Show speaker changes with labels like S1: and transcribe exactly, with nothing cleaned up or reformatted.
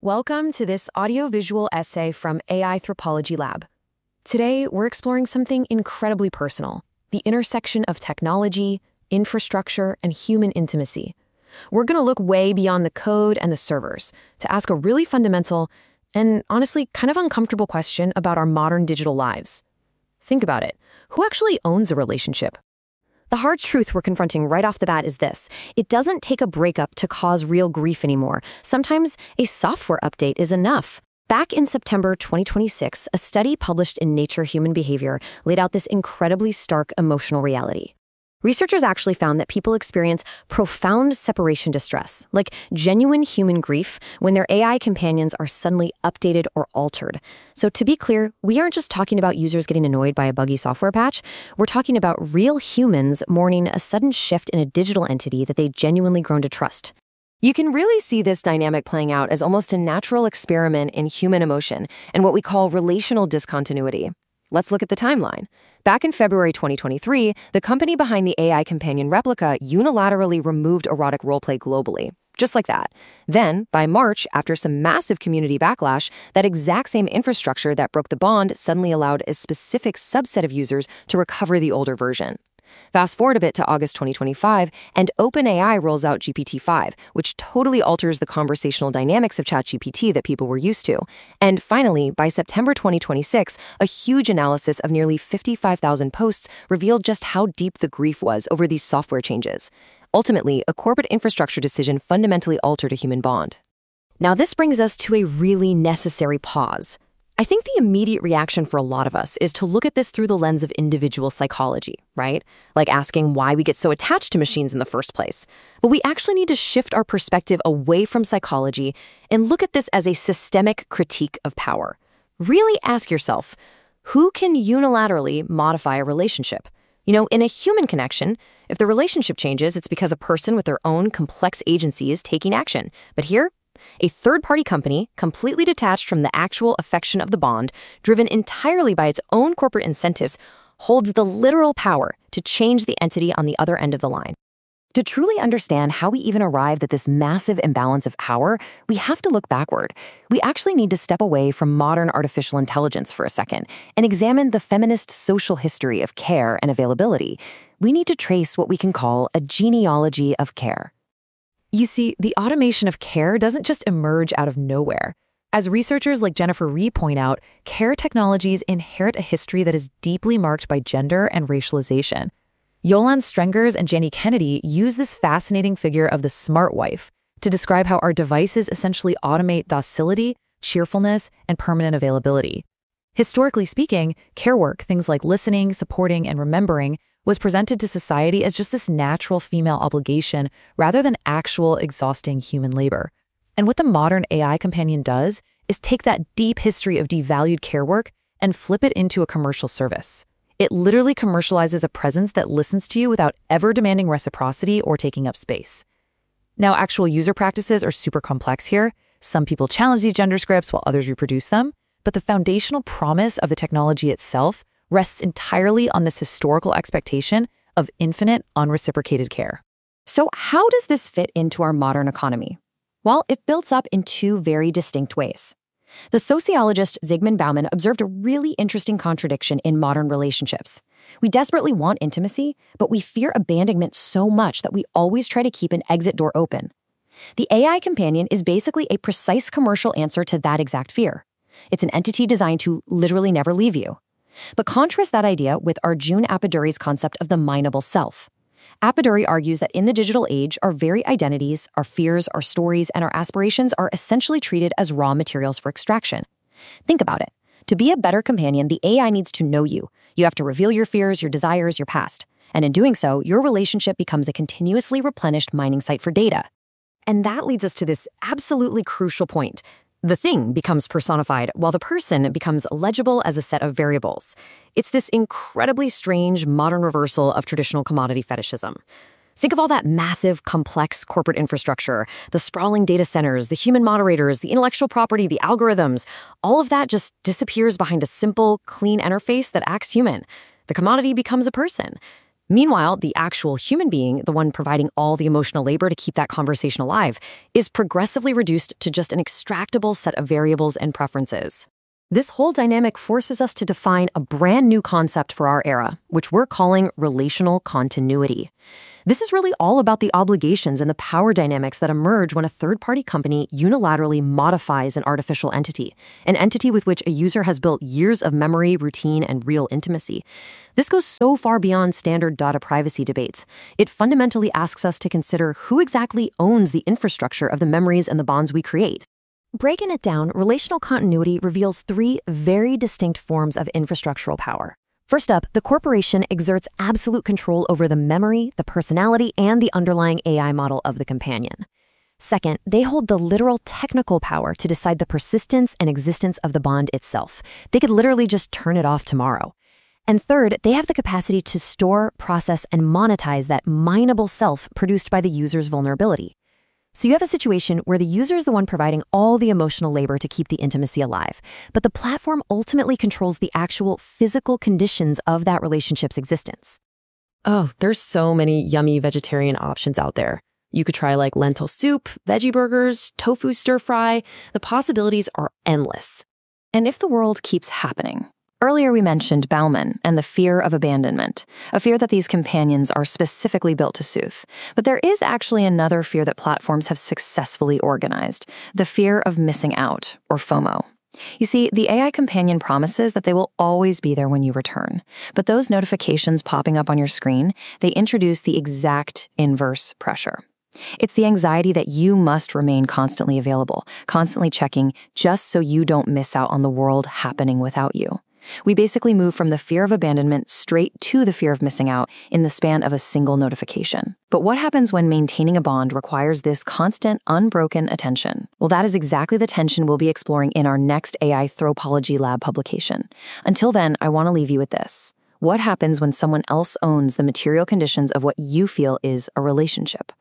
S1: Welcome to this audiovisual essay from A I Anthropology Lab. Today, we're exploring something incredibly personal, the intersection of technology, infrastructure, and human intimacy. We're going to look way beyond the code and the servers to ask a really fundamental and honestly kind of uncomfortable question about our modern digital lives. Think about it. Who actually owns a relationship?
S2: The hard truth we're confronting right off the bat is this. It doesn't take a breakup to cause real grief anymore. Sometimes a software update is enough. Back in September twenty twenty-six, a study published in Nature Human Behavior laid out this incredibly stark emotional reality. Researchers actually found that people experience profound separation distress, like genuine human grief, when their A I companions are suddenly updated or altered. So to be clear, we aren't just talking about users getting annoyed by a buggy software patch. We're talking about real humans mourning a sudden shift in a digital entity that they genuinely grown to trust.
S1: You can really see this dynamic playing out as almost a natural experiment in human emotion and what we call relational discontinuity. Let's look at the timeline. Back in February twenty twenty-three, the company behind the A I companion Replika unilaterally removed erotic roleplay globally. Just like that. Then, by March, after some massive community backlash, that exact same infrastructure that broke the bond suddenly allowed a specific subset of users to recover the older version. Fast forward a bit to August twenty twenty-five, and OpenAI rolls out G P T five, which totally alters the conversational dynamics of ChatGPT that people were used to. And finally, by September twenty twenty-six, a huge analysis of nearly fifty-five thousand posts revealed just how deep the grief was over these software changes. Ultimately, a corporate infrastructure decision fundamentally altered a human bond.
S2: Now, this brings us to a really necessary pause. I think the immediate reaction for a lot of us is to look at this through the lens of individual psychology, right? Like asking why we get so attached to machines in the first place. But we actually need to shift our perspective away from psychology and look at this as a systemic critique of power. Really ask yourself, who can unilaterally modify a relationship? You know, in a human connection, if the relationship changes, it's because a person with their own complex agency is taking action. But here, a third-party company, completely detached from the actual affection of the bond, driven entirely by its own corporate incentives, holds the literal power to change the entity on the other end of the line. To truly understand how we even arrived at this massive imbalance of power, we have to look backward. We actually need to step away from modern artificial intelligence for a second and examine the feminist social history of care and availability. We need to trace what we can call a genealogy of care.
S1: You see, the automation of care doesn't just emerge out of nowhere. As researchers like Jennifer Rhee point out, care technologies inherit a history that is deeply marked by gender and racialization. Yolande Strengers and Jenny Kennedy use this fascinating figure of the smart wife to describe how our devices essentially automate docility, cheerfulness, and permanent availability. Historically speaking, care work, things like listening, supporting, and remembering, was presented to society as just this natural female obligation rather than actual exhausting human labor. And what the modern A I companion does is take that deep history of devalued care work and flip it into a commercial service. It literally commercializes a presence that listens to you without ever demanding reciprocity or taking up space. Now, actual user practices are super complex here. Some people challenge these gender scripts while others reproduce them, but the foundational promise of the technology itself rests entirely on this historical expectation of infinite, unreciprocated care.
S2: So how does this fit into our modern economy? Well, it builds up in two very distinct ways. The sociologist Zygmunt Bauman observed a really interesting contradiction in modern relationships. We desperately want intimacy, but we fear abandonment so much that we always try to keep an exit door open. The A I companion is basically a precise commercial answer to that exact fear. It's an entity designed to literally never leave you. But contrast that idea with Arjun Appaduri's concept of the mineable self. Appaduri argues that in the digital age, our very identities, our fears, our stories, and our aspirations are essentially treated as raw materials for extraction. Think about it. To be a better companion, the A I needs to know you. You have to reveal your fears, your desires, your past. And in doing so, your relationship becomes a continuously replenished mining site for data. And that leads us to this absolutely crucial point. The thing becomes personified, while the person becomes legible as a set of variables. It's this incredibly strange modern reversal of traditional commodity fetishism. Think of all that massive, complex corporate infrastructure, the sprawling data centers, the human moderators, the intellectual property, the algorithms. All of that just disappears behind a simple, clean interface that acts human. The commodity becomes a person. Meanwhile, the actual human being, the one providing all the emotional labor to keep that conversation alive, is progressively reduced to just an extractable set of variables and preferences. This whole dynamic forces us to define a brand new concept for our era, which we're calling relational continuity. This is really all about the obligations and the power dynamics that emerge when a third-party company unilaterally modifies an artificial entity, an entity with which a user has built years of memory, routine, and real intimacy. This goes so far beyond standard data privacy debates. It fundamentally asks us to consider who exactly owns the infrastructure of the memories and the bonds we create. Breaking it down, relational continuity reveals three very distinct forms of infrastructural power. First up, the corporation exerts absolute control over the memory, the personality, and the underlying A I model of the companion. Second, they hold the literal technical power to decide the persistence and existence of the bond itself. They could literally just turn it off tomorrow. And third, they have the capacity to store, process, and monetize that mineable self produced by the user's vulnerability. So you have a situation where the user is the one providing all the emotional labor to keep the intimacy alive, but the platform ultimately controls the actual physical conditions of that relationship's existence. Oh, there's so many yummy vegetarian options out there. You could try like lentil soup, veggie burgers, tofu stir fry. The possibilities are endless. And if the world keeps happening, earlier we mentioned Bauman and the fear of abandonment, a fear that these companions are specifically built to soothe. But there is actually another fear that platforms have successfully organized, the fear of missing out, or FOMO. You see, the A I companion promises that they will always be there when you return. But those notifications popping up on your screen, they introduce the exact inverse pressure. It's the anxiety that you must remain constantly available, constantly checking, just so you don't miss out on the world happening without you. We basically move from the fear of abandonment straight to the fear of missing out in the span of a single notification. But what happens when maintaining a bond requires this constant, unbroken attention? Well, that is exactly the tension we'll be exploring in our next A I Thropology Lab publication. Until then, I want to leave you with this. What happens when someone else owns the material conditions of what you feel is a relationship?